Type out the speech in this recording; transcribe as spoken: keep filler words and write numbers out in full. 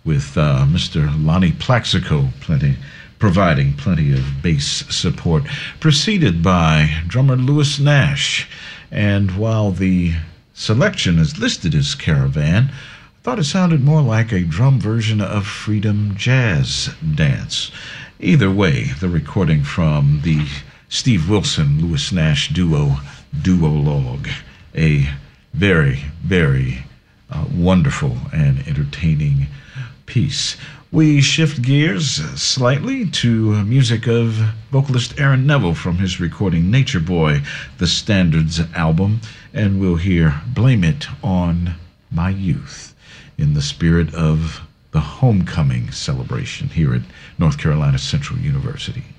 with uh, Mister Lonnie Plaxico plenty, providing plenty of bass support, preceded by drummer Lewis Nash. And while the selection is listed as Caravan, I thought it sounded more like a drum version of Freedom Jazz Dance. Either way, the recording from the Steve Wilson-Lewis Nash duo, Duologue, a very, very uh, wonderful and entertaining piece. We shift gears slightly to music of vocalist Aaron Neville from his recording Nature Boy, the Standards album, and we'll hear Blame It on My Youth in the spirit of the homecoming celebration here at North Carolina Central University.